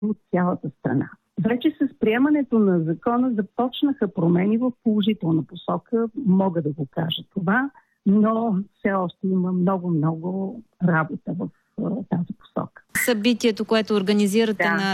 от цялата страна. Вече с приемането на закона започнаха промени в положителна посока, мога да го кажа това, но все още има много работа в тази посока. Събитието, което организирате на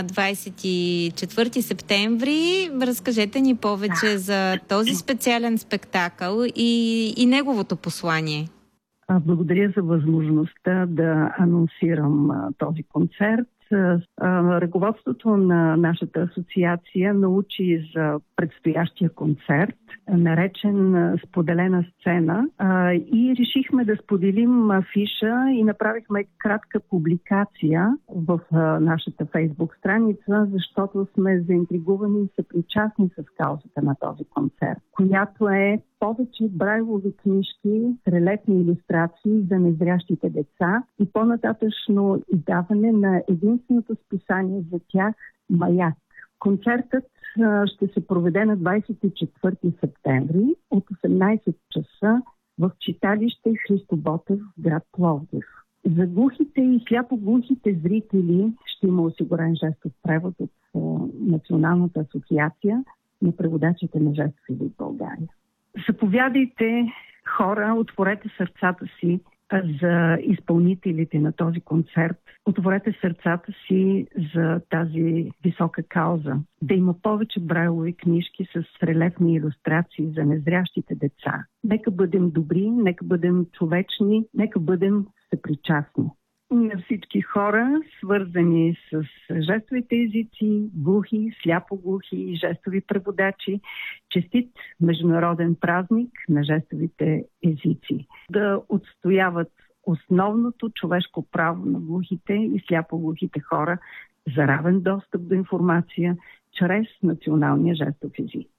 24 септември, разкажете ни повече за този специален спектакъл и неговото послание. Благодаря за възможността да анонсирам този концерт. Ръководството на нашата асоциация научи за предстоящия концерт, наречен "Споделена сцена", и решихме да споделим афиша и направихме кратка публикация в нашата Фейсбук страница, защото сме заинтригувани и съпричастни с каузата на този концерт, която е повече брайлови книжки, релефни илюстрации за незрящите деца и по-нататъчно издаване на единственото списание за тях "Маяк". Концертът ще се проведе на 24 септември от 18 часа в читалище Христо Ботев в град Пловдив. За глухите и сляпоглухите зрители ще има осигурен жестов превод от Националната асоциация на преводачите на жестов език в България. Заповядайте, хора, отворете сърцата си за изпълнителите на този концерт. Отворете сърцата си за тази висока кауза. Да има повече брайлови книжки с релефни илюстрации за незрящите деца. Нека бъдем добри, нека бъдем човечни, нека бъдем съпричастни. На всички хора, свързани с жестовите езици, глухи, сляпоглухи и жестови преводачи, честит международен празник на жестовите езици. Да отстояват основното човешко право на глухите и сляпоглухите хора за равен достъп до информация чрез националния жестов език.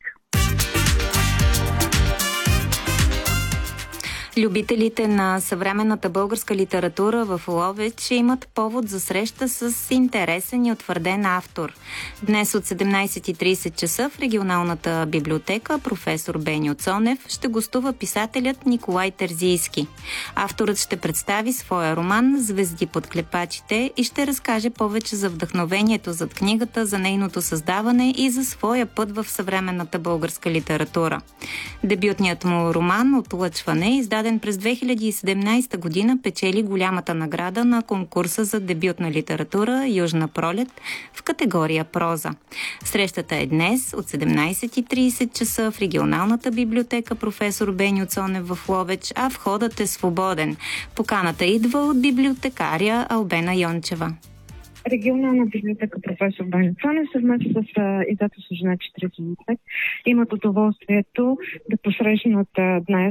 Любителите на съвременната българска литература в Ловеч имат повод за среща с интересен и утвърден автор. Днес от 17:30 часа в регионалната библиотека професор Беньо Цонев ще гостува писателят Николай Терзийски. Авторът ще представи своя роман "Звезди под клепачите" и ще разкаже повече за вдъхновението зад книгата, за нейното създаване и за своя път в съвременната българска литература. Дебютният му роман "Отлъчване", издаден през 2017 година, печели голямата награда на конкурса за дебютна литература "Южна пролет" в категория проза. Срещата е днес от 17:30 часа в регионалната библиотека професор Беньо Цонев в Ловеч, а входът е свободен. Поканата идва от библиотекаря Албена Йончева. Регионална библиотека професор Беньо Цонев съвместно с издателство "Жена 45" имат удоволствието да посрещнат днес,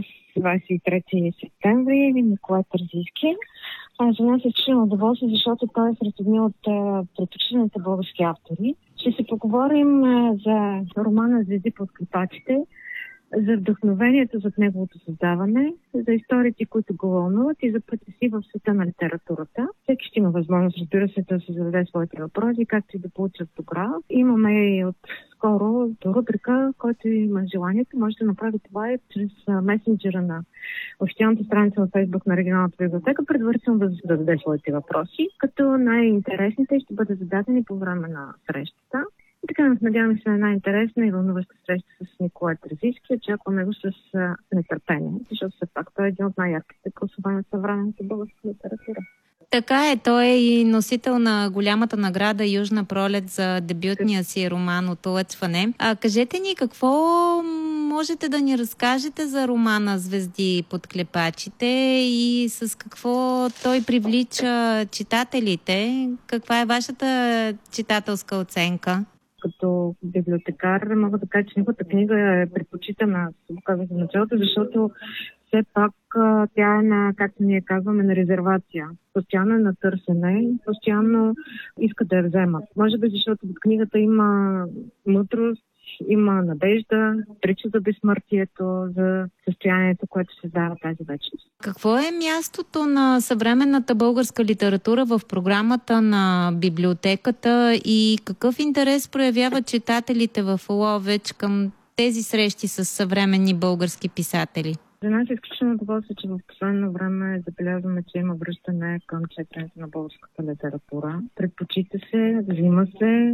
23 септември, Николай Терзийски. За нас е лично удоволствие, защото той е сред едни от предпочитаните български автори. Ще се поговорим за романа "Звезди под клепачите", за вдъхновението зад неговото създаване, за историите, които го вълнуват и за пътя си в света на литературата. Всеки ще има възможност, разбира се, да се зададе своите въпроси, както и да получи автограф. Имаме и от скоро рубрика, който има желанието, може да направи това и чрез месенджера на официалната страница на Фейсбук на регионалната библиотека, предварително да зададе своите въпроси, като най-интересните ще бъдат зададени по време на срещата. И така, надяваме се на една интересна и вълнуваща среща с Николай Терзийски. Очакваме го с нетърпение, защото все пак той е един от най-ярките гласове на съвременната българска литература. Така е, той е и носител на голямата награда "Южна пролет" за дебютния си роман "Отлъчване". Кажете ни, какво можете да ни разкажете за романа "Звезди под клепачите" и с какво той привлича читателите? Каква е вашата читателска оценка? Като библиотекар мога да кажа, че неговата книга е предпочитана, казах в началото, защото все пак тя е на, както ние казваме, на резервация. Постоянно е на търсене, постоянно иска да я вземат. Може би защото в книгата има мъдрост, има надежда, прича за безсмъртието, за състоянието, което се дава тази вечност. Какво е мястото на съвременната българска литература в програмата на библиотеката и какъв интерес проявяват читателите в Ловеч към тези срещи с съвременни български писатели? За нас е изключително удоволствие, че в последно време забелязваме, че има връщане към четенето на българската литература. Предпочита се, взима се,